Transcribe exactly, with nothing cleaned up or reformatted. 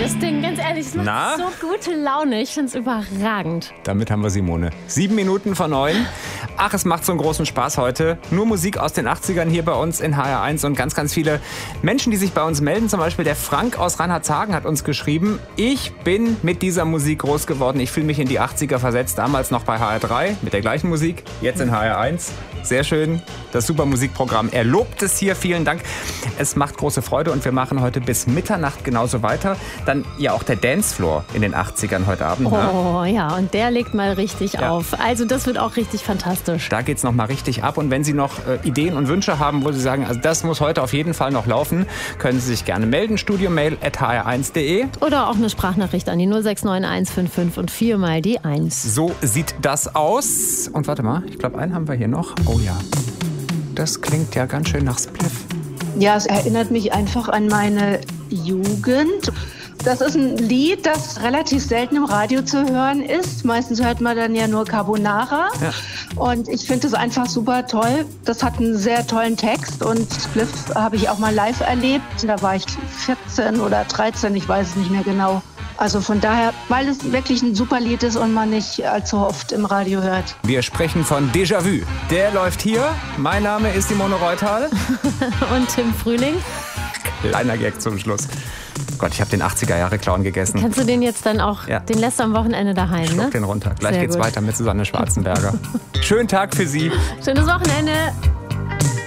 das Ding, ganz ehrlich, es macht Na? so gute Laune. Ich finde es überragend. Damit haben wir Simone. Sieben Minuten vor neun. Ach, es macht so einen großen Spaß heute. Nur Musik aus den achtzigern hier bei uns in H R eins und ganz, ganz viele Menschen, die sich bei uns melden. Zum Beispiel der Frank aus Reinhardshagen hat uns geschrieben, ich bin mit dieser Musik groß geworden. Ich fühle mich in die achtziger versetzt. Damals noch bei H R drei mit der gleichen Musik. Jetzt in H R eins. Sehr schön. Das super Musikprogramm. Er lobt es hier. Vielen Dank. Es macht große Freude und wir machen heute bis Mitternacht genauso weiter. Dann ja auch der Dancefloor in den achtzigern heute Abend. Oh ne? Ja, und der legt mal richtig ja. auf. Also das wird auch richtig fantastisch. Da geht's noch mal richtig ab. Und wenn Sie noch äh, Ideen und Wünsche haben, wo Sie sagen, also das muss heute auf jeden Fall noch laufen, können Sie sich gerne melden. studiomail at h r eins punkt d e. Oder auch eine Sprachnachricht an die null sechs neun eins fünf fünf und viermal die eins. So sieht das aus. Und warte mal, ich glaube, einen haben wir hier noch. Oh ja, das klingt ja ganz schön nach Spliff. Ja, es erinnert mich einfach an meine Jugend. Das ist ein Lied, das relativ selten im Radio zu hören ist. Meistens hört man dann ja nur Carbonara. Ja. Und ich finde es einfach super toll. Das hat einen sehr tollen Text und Spliff habe ich auch mal live erlebt. Da war ich vierzehn oder dreizehn, ich weiß es nicht mehr genau. Also von daher, weil es wirklich ein super Lied ist und man nicht allzu oft im Radio hört. Wir sprechen von Déjà-vu. Der läuft hier. Mein Name ist Simone Reutal. Und Tim Frühling. Kleiner Gag zum Schluss. Gott, ich habe den achtziger-Jahre-Clown gegessen. Kannst du den jetzt dann auch, ja. den lässt du am Wochenende daheim, Schluck ne? den runter. Gleich Sehr geht's gut. weiter mit Susanne Schwarzenberger. Schönen Tag für Sie. Schönes Wochenende.